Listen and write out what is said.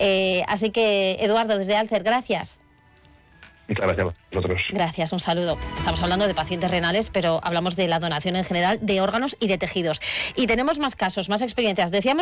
Así que, Eduardo, desde Alcer, gracias. Muchas gracias a vosotros. Gracias, un saludo. Estamos hablando de pacientes renales, pero hablamos de la donación en general de órganos y de tejidos. Y tenemos más casos, más experiencias. Decíamos